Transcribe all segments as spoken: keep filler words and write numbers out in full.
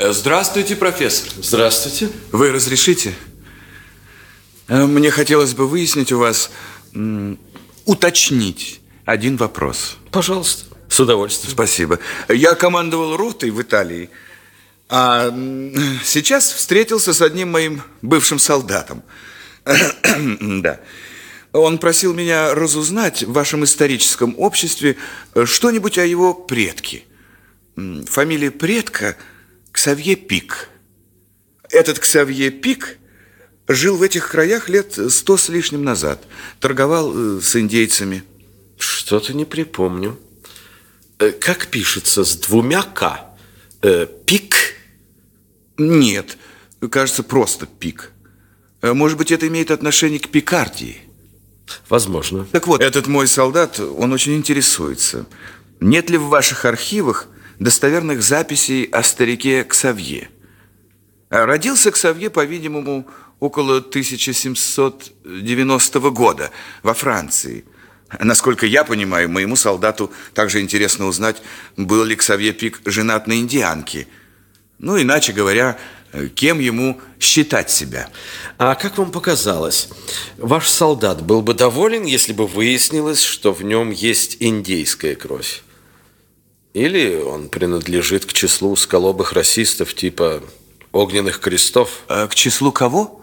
Здравствуйте, профессор. Здравствуйте. Вы разрешите? Мне хотелось бы выяснить у вас, уточнить один вопрос. Пожалуйста, с удовольствием. Спасибо. Я командовал ротой в Италии, а сейчас встретился с одним моим бывшим солдатом. Да. Он просил меня разузнать в вашем историческом обществе что-нибудь о его предке. Фамилия предка Ксавье Пик. Этот Ксавье Пик жил в этих краях лет сто с лишним назад. Торговал с индейцами. Что-то не припомню. Как пишется, с двумя «к»? Пик? Нет, кажется, просто Пик. Может быть, это имеет отношение к Пикардии? Возможно. Так вот, этот мой солдат, он очень интересуется. Нет ли в ваших архивах достоверных записей о старике Ксавье? Родился Ксавье, по-видимому, около тысяча семьсот девяностого года во Франции. Насколько я понимаю, моему солдату также интересно узнать, был ли Ксавье Пик женат на индианке. Ну, иначе говоря, кем ему считать себя. А как вам показалось, ваш солдат был бы доволен, если бы выяснилось, что в нем есть индейская кровь? Или он принадлежит к числу узколобых расистов типа огненных крестов? А к числу кого?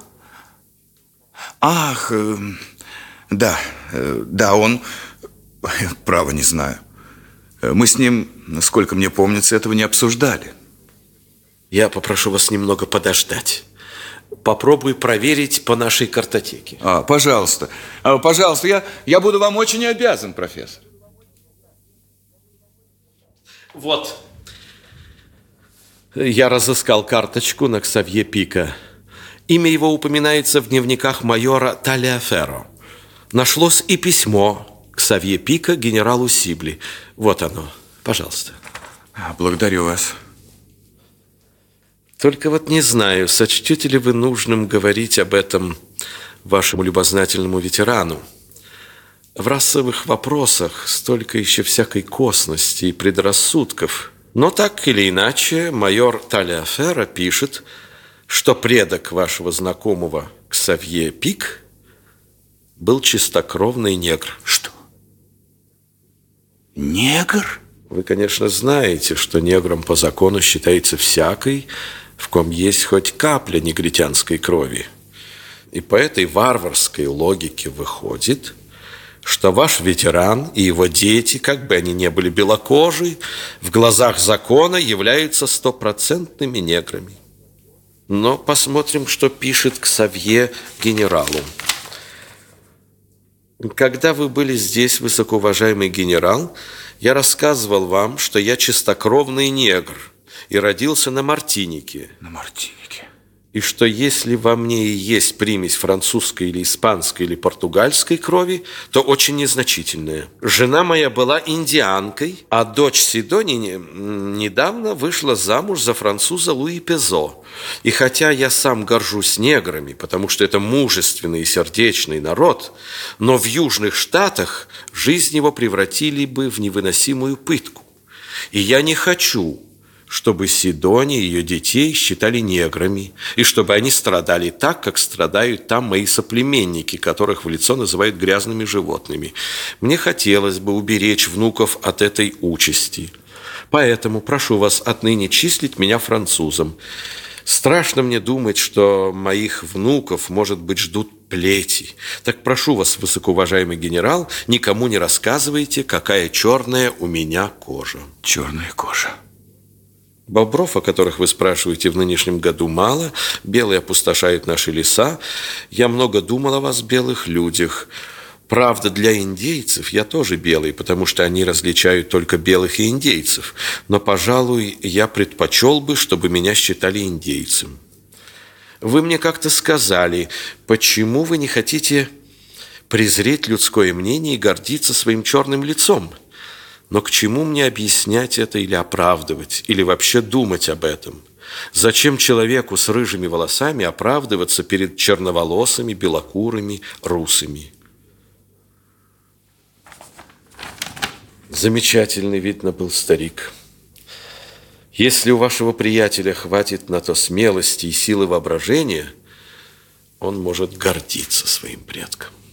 Ах, э, да, э, да, он, право не знаю. Мы с ним, насколько мне помнится, этого не обсуждали. Я попрошу вас немного подождать. Попробуй проверить по нашей картотеке. А, пожалуйста, а, пожалуйста, я, я буду вам очень обязан, профессор. Вот. Я разыскал карточку на Ксавье Пика. Имя его упоминается в дневниках майора Талиаферро. Нашлось и письмо Ксавье Пика генералу Сибли. Вот оно. Пожалуйста. Благодарю вас. Только вот не знаю, сочтете ли вы нужным говорить об этом вашему любознательному ветерану. В расовых вопросах столько еще всякой косности и предрассудков. Но так или иначе, майор Талиаферро пишет, что предок вашего знакомого Ксавье Пик был чистокровный негр. Что? Негр? Вы, конечно, знаете, что негром по закону считается всякий, в ком есть хоть капля негритянской крови. И по этой варварской логике выходит, что ваш ветеран и его дети, как бы они ни были белокожие, в глазах закона являются стопроцентными неграми. Но посмотрим, что пишет Ксавье генералу. Когда вы были здесь, высокоуважаемый генерал, я рассказывал вам, что я чистокровный негр и родился на Мартинике. На Мартинике. И что если во мне и есть примесь французской или испанской или португальской крови, то очень незначительная. Жена моя была индианкой, а дочь Сидони недавно вышла замуж за француза Луи Пезо. И хотя я сам горжусь неграми, потому что это мужественный и сердечный народ, но в Южных Штатах жизнь его превратили бы в невыносимую пытку. И я не хочу, чтобы Сидони и ее детей считали неграми, и чтобы они страдали так, как страдают там мои соплеменники, которых в лицо называют грязными животными. Мне хотелось бы уберечь внуков от этой участи. Поэтому прошу вас отныне числить меня французом. Страшно мне думать, что моих внуков, может быть, ждут плети. Так прошу вас, высокоуважаемый генерал, никому не рассказывайте, какая черная у меня кожа. Черная кожа. Бобров, о которых вы спрашиваете, в нынешнем году мало. Белые опустошают наши леса. Я много думал о вас, белых людях. Правда, для индейцев я тоже белый, потому что они различают только белых и индейцев. Но, пожалуй, я предпочел бы, чтобы меня считали индейцем. Вы мне как-то сказали, почему вы не хотите презреть людское мнение и гордиться своим черным лицом? Но к чему мне объяснять это или оправдывать, или вообще думать об этом? Зачем человеку с рыжими волосами оправдываться перед черноволосыми, белокурыми, русыми? Замечательный, видно, был старик. Если у вашего приятеля хватит на то смелости и силы воображения, он может гордиться своим предком.